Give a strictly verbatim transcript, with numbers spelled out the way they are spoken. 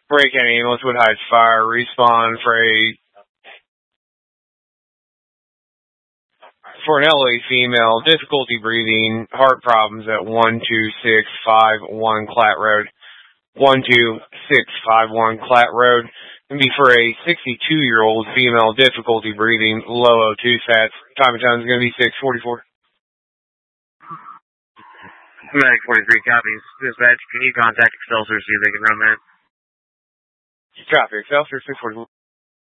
Break County Ambulance, Wood Heights Fire, respawn for a for an elderly female, difficulty breathing, heart problems at one two six five one Clatt Road. one two six five one Clatt Road. And be for a sixty-two-year-old female, difficulty breathing, low O two sats. Time and time is going to be six forty-four. Medic forty-three copies. Dispatch, can you contact Excelsior, see if they can run that? Copy, Excelsior six forty-one.